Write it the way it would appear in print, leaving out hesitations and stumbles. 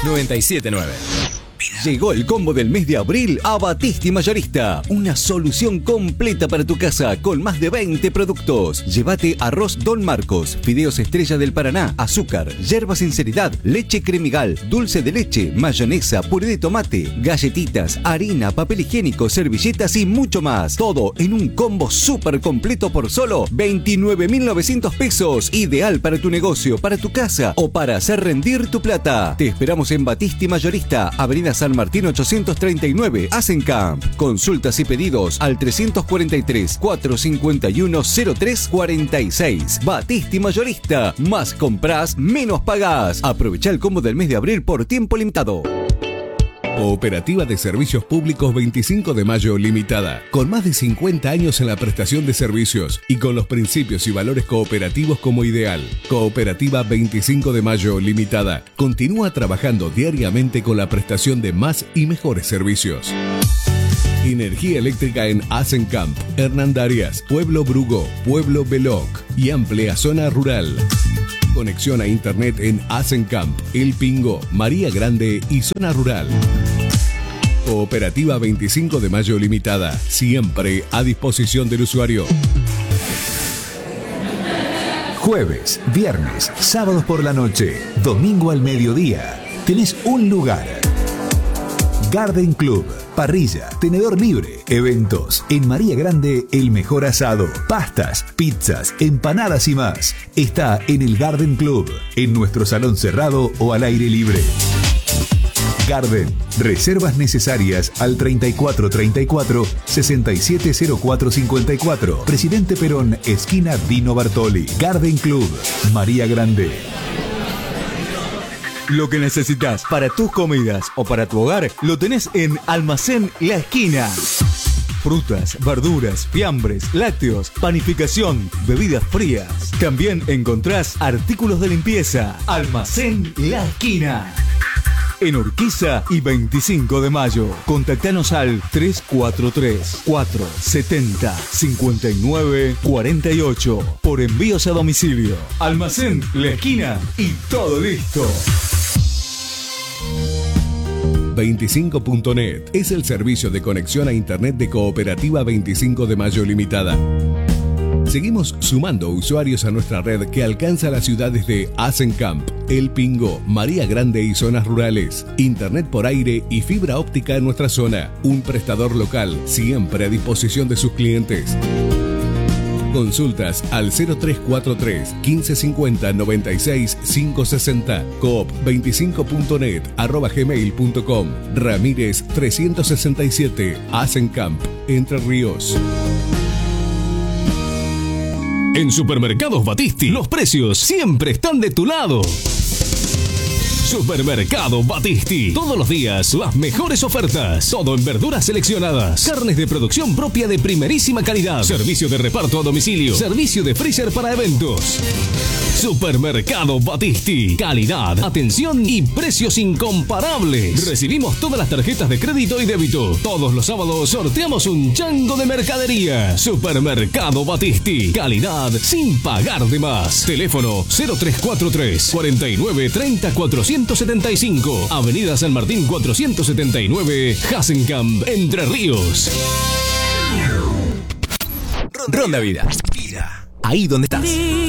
979. Llegó el combo del mes de abril a Battisti Mayorista. Una solución completa para tu casa con más de 20 productos. Llévate arroz Don Marcos, fideos Estrella del Paraná, azúcar, yerba Sinceridad, leche Cremigal, dulce de leche, mayonesa, puré de tomate, galletitas, harina, papel higiénico, servilletas y mucho más. Todo en un combo súper completo por solo 29.900 pesos. Ideal para tu negocio, para tu casa o para hacer rendir tu plata. Te esperamos en Battisti Mayorista, Avenida San Martín 839, Asencamp. Consultas y pedidos al 343 451 0346. Battisti Mayorista. Más compras, menos pagás. Aprovecha el combo del mes de abril por tiempo limitado. Cooperativa de Servicios Públicos 25 de Mayo Limitada, con más de 50 años en la prestación de servicios y con los principios y valores cooperativos como ideal. Cooperativa 25 de Mayo Limitada continúa trabajando diariamente con la prestación de más y mejores servicios. Energía eléctrica en Asencamp, Hernandarias, Pueblo Brugo, Pueblo Beloc y amplia zona rural. Conexión a internet en Asencamp, El Pingo, María Grande y zona rural. Cooperativa 25 de Mayo Limitada, siempre a disposición del usuario. Jueves, viernes, sábados por la noche, domingo al mediodía. Tenés un lugar. Garden Club, parrilla, tenedor libre, eventos. En María Grande, el mejor asado, pastas, pizzas, empanadas y más. Está en el Garden Club, en nuestro salón cerrado o al aire libre. Garden, reservas necesarias al 3434-670454. Presidente Perón, esquina Dino Bartoli. Garden Club, María Grande. Lo que necesitas para tus comidas o para tu hogar lo tenés en Almacén La Esquina. Frutas, verduras, fiambres, lácteos, panificación, bebidas frías. También encontrás artículos de limpieza. Almacén La Esquina. En Urquiza y 25 de Mayo. Contactanos al 343-470-5948 por envíos a domicilio. Almacén La Esquina y todo listo. 25.net es el servicio de conexión a internet de Cooperativa 25 de Mayo Limitada. Seguimos sumando usuarios a nuestra red que alcanza las ciudades de Asencamp, El Pingo, María Grande y zonas rurales. Internet por aire y fibra óptica en nuestra zona. Un prestador local siempre a disposición de sus clientes. Consultas al 0343 1550 96 560 coop25.net @gmail.com. Ramírez 367 Asencamp, Entre Ríos. En Supermercados Battisti, los precios siempre están de tu lado. Supermercado Battisti. Todos los días las mejores ofertas. Todo en verduras seleccionadas. Carnes de producción propia de primerísima calidad. Servicio de reparto a domicilio. Servicio de freezer para eventos. Supermercado Battisti. Calidad, atención y precios incomparables. Recibimos todas las tarjetas de crédito y débito. Todos los sábados sorteamos un chango de mercadería. Supermercado Battisti. Calidad sin pagar de más. Teléfono 0343 49 30 475. Avenida San Martín 479, Hasenkamp, Entre Ríos. Ronda Vida. Ahí donde estás.